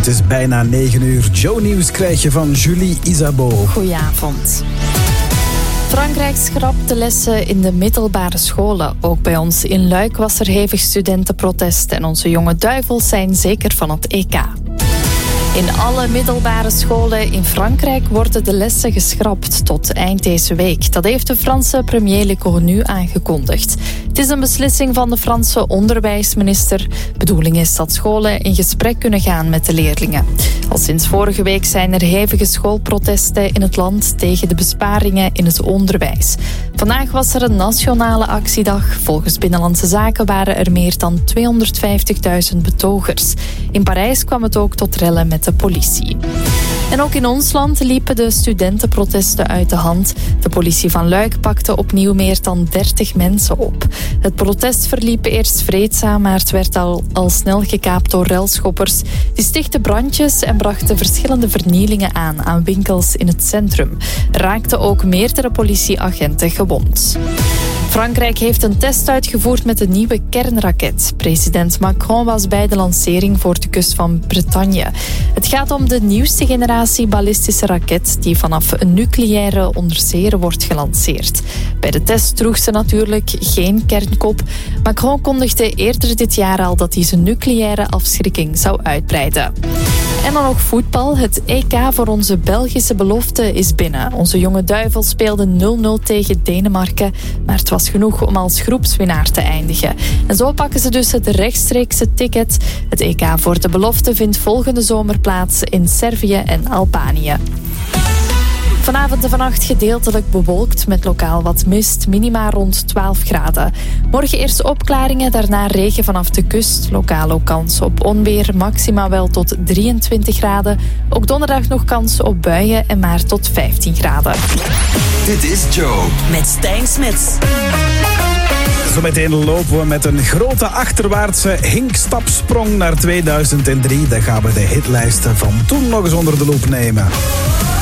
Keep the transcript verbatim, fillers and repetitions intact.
Het is bijna negen uur. Joe Nieuws krijg je van Julie Isabeau. Goedenavond. Frankrijk schrapt de lessen in de middelbare scholen. Ook bij ons in Luik was er hevig studentenprotest en onze jonge duivels zijn zeker van het E K. In alle middelbare scholen in Frankrijk worden de lessen geschrapt tot eind deze week. Dat heeft de Franse premier Le Cornu aangekondigd. Het is een beslissing van de Franse onderwijsminister. De bedoeling is dat scholen in gesprek kunnen gaan met de leerlingen. Al sinds vorige week zijn er hevige schoolprotesten in het land tegen de besparingen in het onderwijs. Vandaag was er een nationale actiedag. Volgens Binnenlandse Zaken waren er meer dan tweehonderdvijftigduizend betogers. In Parijs kwam het ook tot rellen met de politie. En ook in ons land liepen de studentenprotesten uit de hand. De politie van Luik pakte opnieuw meer dan dertig mensen op. Het protest verliep eerst vreedzaam, maar het werd al, al snel gekaapt door relschoppers. Die stichtten brandjes en brachten verschillende vernielingen aan aan winkels in het centrum. Er raakten ook meerdere politieagenten gewond. Frankrijk heeft een test uitgevoerd met een nieuwe kernraket. President Macron was bij de lancering voor de kust van Bretagne. Het gaat om de nieuwste generatie ballistische raket die vanaf een nucleaire onderzeeër wordt gelanceerd. Bij de test droeg ze natuurlijk geen kernkop. Macron kondigde eerder dit jaar al dat hij zijn nucleaire afschrikking zou uitbreiden. En dan nog voetbal. Het E K voor onze Belgische belofte is binnen. Onze jonge duivels speelden nul nul tegen Denemarken, maar het was genoeg om als groepswinnaar te eindigen. En zo pakken ze dus het rechtstreekse ticket. Het E K voor de belofte vindt volgende zomer plaats in Servië en Albanië. Vanavond en vannacht gedeeltelijk bewolkt met lokaal wat mist, minima rond twaalf graden. Morgen eerst opklaringen, daarna regen vanaf de kust. Lokaal ook kans op onweer, maxima wel tot drieëntwintig graden. Ook donderdag nog kans op buien en maar tot vijftien graden. Dit is Joe. Met Stijn Smits. Zometeen lopen we met een grote achterwaartse hinkstapsprong naar tweeduizend drie. Dan gaan we de hitlijsten van toen nog eens onder de loep nemen.